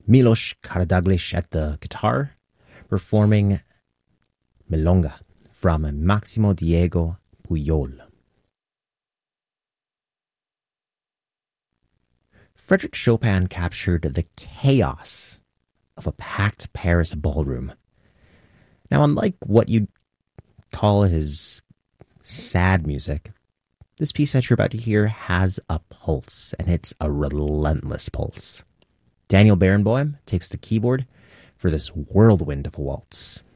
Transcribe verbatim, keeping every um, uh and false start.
Milos Karadzic at the guitar, performing Milonga from Maximo Diego Pujol. Frédéric Chopin captured the chaos of a packed Paris ballroom. Now, unlike what you'd call his sad music, this piece that you're about to hear has a pulse, and it's a relentless pulse. Daniel Barenboim takes the keyboard for this whirlwind of a waltz.